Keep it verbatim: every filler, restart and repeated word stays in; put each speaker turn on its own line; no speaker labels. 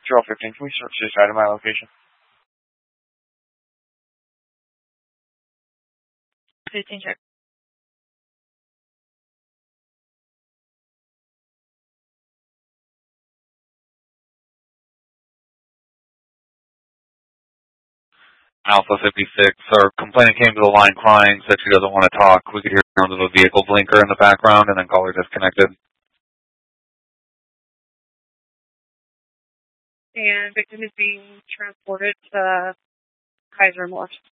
Trail fifteen, can we search this side of my location?
fifteen, check.
Alpha fifty-six, our complainant came to the line crying, said she doesn't want to talk. We could hear sounds of a vehicle blinker in the background, and then call her disconnected.
And victim is being transported to Kaiser Morse.